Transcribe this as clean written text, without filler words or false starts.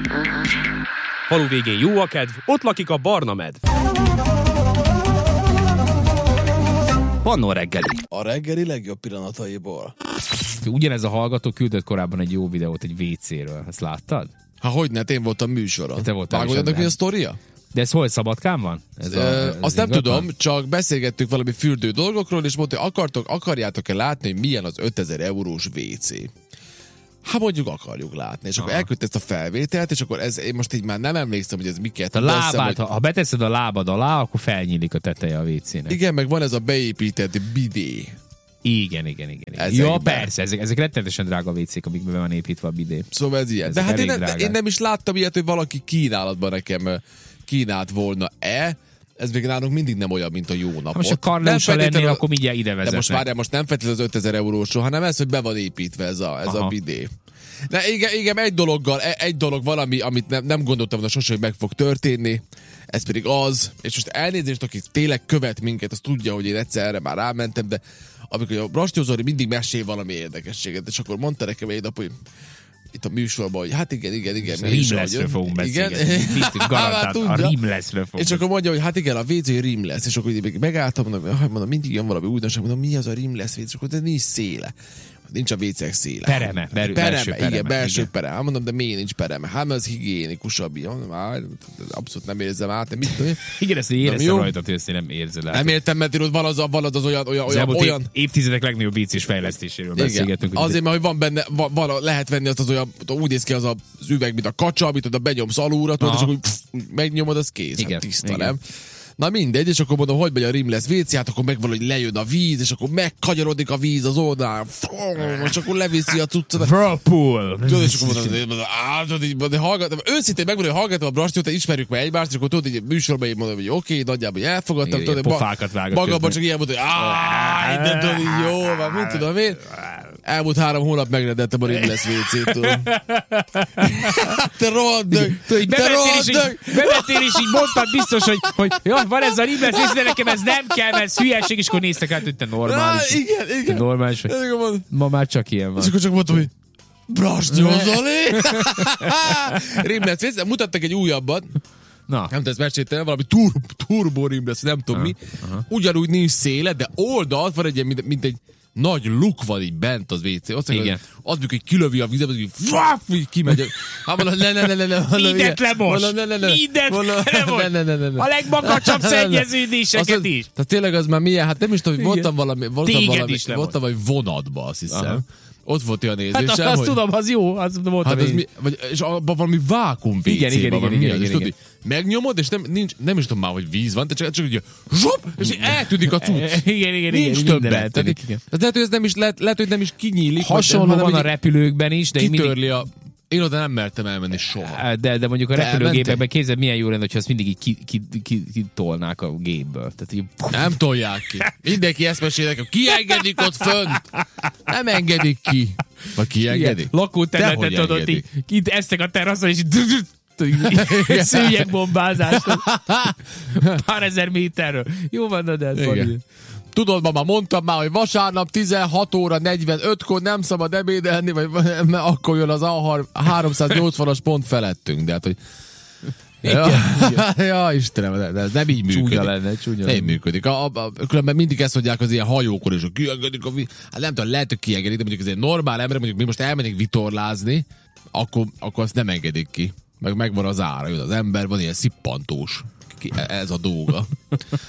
Falu végén jó a kedv, ott lakik a barna medv. Pannó reggeli. A reggeli legjobb pillanataiból. Ugyanez a hallgató küldött korábban egy jó videót egy WC-ről. Ezt láttad? Hogyne, én voltam műsoron. Te voltál. Vágod, mi a sztoria? De ez hol, Szabadkán van? Azt nem tudom, csak beszélgettünk valami fürdő dolgokról, és mondta, hogy akarjátok-e látni, hogy milyen az 5000 eurós WC. Hát mondjuk akarjuk látni, és akkor elküldte ezt a felvételt, és akkor én most így már nem emlékszem, hogy ez miket. A lábát, ha beteszed a lábad alá, akkor felnyílik a teteje a WC-nek. Igen, meg van ez a beépített bidé. Igen. Ja, persze, ezek rettenetesen drága WC-k, amikben van építve a bidé. Szóval ez ilyen. De hát én nem is láttam ilyet, hogy valaki kínálatban nekem kínált volna-e. Ez még nálunk mindig nem olyan, mint a jó napot. Most a Karleusa lennél, akkor mindjárt ide vezetnek. De most várjál, most nem feltétlenül az 5000 eurósról, hanem ez, hogy be van építve ez a bidé. De igen, egy dolog valami, amit nem gondoltam volna sosem, hogy meg fog történni. Ez pedig az, és most elnézést, aki tényleg követ minket, az tudja, hogy én egyszer erre már rámentem, de amikor a Brasstyó Zoli mindig mesél valami érdekességet, és akkor mondta nekem egy nap, hogy itt a műsorban, hogy hát igen. Rímleszről fogunk beszélgetni. Garantált, a Rímleszről fogunk. És akkor mondja, hogy hát igen, a WC Rímlesz, és akkor megálltam, mondom, mindig jön valami újdonság, mondom, mi az a Rímlesz WC, és akkor de nincs széle. Nincs a WC-ek széle. Pereme. Igen, belső pereme. Hát mondom, de miért nincs pereme? Hát mert az higiénikusabb. Abszolút nem érzem át. Igen, ezt éreztem rajtad, hogy ezt én nem érzed át. Nem értem, mert van az olyan... Évtizedek legnagyobb WC-s fejlesztéséről beszélgetünk. Azért, mert hogy van benne, lehet venni azt az olyan, úgy néz ki az üveg, mint a kacsa, amit oda benyomsz alulra, és akkor megnyomod, az kész. Igen, hát tiszta, nem? Na mindegy, és akkor mondom, hogy megy a Rímlesz WC, hát akkor megvalahogy lejön a víz, és akkor megkagyarodik a víz az oldalán, és akkor leviszi a cuccot. Whirlpool! Tudod, és akkor mondom, őszintén megmondom, hogy hallgatom a Brasstyót, ismerjük meg egymást, és akkor tudod, hogy műsorban én mondom, hogy oké, nagyjából elfogadtam, tudod, pofákat vágott. Magamban csak ilyen mondta, hogy de tudod, jó, már mit tudom én. Elmúlt 3 hónap megrendeltem a Rímlesz WC-től. Te rohaddög! Bevettél és így mondtad biztos, hogy jó, van ez a Rímlesz WC, de nekem ez nem kell, mert ez hülyeség, és akkor néztek át, hogy te normális. Igen. Normális vagy. Ma már csak ilyen van. És akkor csak mondtam, hogy Brasstyó Zoli! Rímlesz WC, mutattak egy újabbat. Na. Nem tudom, ezt meséltem, valami turbo Rímlesz, nem tudom mi. Ugyanúgy nincs széle, de oldalt van egy mint egy nagy luk van így bent az WC. Azt mondja, az mikor kilövi a vizet, az így kimegy. Hát mondom, mindent lemos! A legmakacsabb szennyeződéseket is. Tehát tényleg az már milyen, hát nem is tudom, hogy voltam valami vonatba, azt hiszem. Ott volt olyan nézésem, hát azt tudom, az jó, az voltam én. És abban valami vákum WC-ban van. Igen. Megnyomod, és nem is tudom már, hogy víz van, csak hogy zsup, és eltűnik a cucc. Igen. Nincs többet. Tehát lehet, hogy ez nem is, lehet, hogy nem is kinyílik. Hasonló van a repülőkben is, de kitörli a... Én oda nem mertem elmenni soha. De mondjuk a repülőgépekben képzeld, milyen jó lenne, hogyha azt mindig így kitolnák a gépből. Tehát így... Nem tolják ki. Mindenki ezt mesélnek, hogy kiengedik ott fönt. Nem engedik ki. Vagy kiengedik? Lakóterületet tudod, itt eztek a teraszon, és szőnyegbombázás. Pár ezer méterről. Jó van, de ez van. Tudod, mama, mondtam már, hogy vasárnap 16 óra 45-kor nem szabad ebédelni, mert akkor jön az 380-as pont felettünk. De hát, hogy... Ja, Istenem, de ez nem így működik. Csúnya nem működik. Különben mindig ezt mondják az ilyen hajókor, és kiengedik a víz. Hát nem tudom, lehet, hogy kiengedik, de mondjuk ez egy normál ember, mondjuk mi most elmennénk vitorlázni, akkor azt nem engedik ki. Megvan az ára, jön az ember, van ilyen szippantós. Ez a dolga.